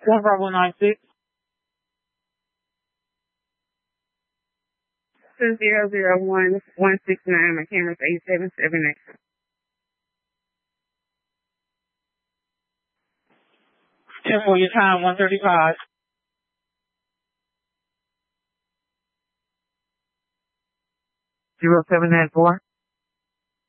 One Bravo 96. 2001-169, my camera's 8778. 10 for your time, 135. 0794.